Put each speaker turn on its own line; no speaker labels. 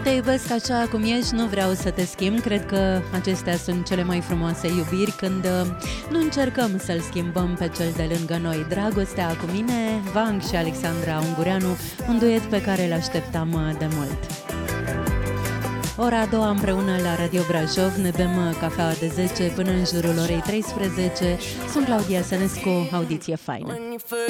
Te iubesc așa cum ești, nu vreau să te schimb. Cred că acestea sunt cele mai frumoase iubiri, când nu încercăm să-l schimbăm pe cel de lângă noi. Dragostea cu mine, Vang și Alexandra Ungureanu, un duet pe care îl așteptam de mult. Ora a doua împreună la Radio Brașov, ne bem cafeaua de 10 până în jurul orei 13. Sunt Claudia Sănescu, audiție faină.